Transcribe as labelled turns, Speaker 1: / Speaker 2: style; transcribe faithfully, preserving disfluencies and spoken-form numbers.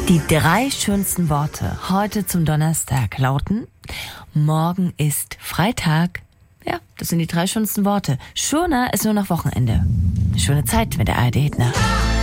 Speaker 1: Die drei schönsten Worte heute zum Donnerstag lauten: Morgen ist Freitag. Ja, das sind die drei schönsten Worte. Schöner ist nur noch Wochenende. Schöne Zeit mit der A R D Hit Nacht.